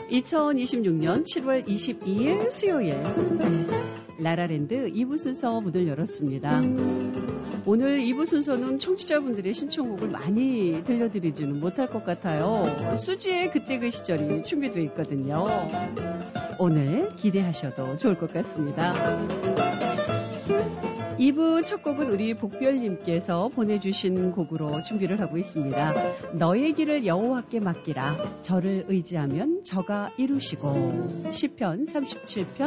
2026년 7월 22일 수요일 라라랜드 2부 순서 문을 열었습니다. 오늘 2부 순서는 청취자분들의 신청곡을 많이 들려드리지는 못할 것 같아요. 수지의 그때 그 시절이 준비되어 있거든요. 오늘 기대하셔도 좋을 것 같습니다. 2부 첫 곡은 우리 복별님께서 보내주신 곡으로 준비를 하고 있습니다. 너의 길을 여호와께 맡기라. 저를 의지하면 저가 이루시고 시편 37편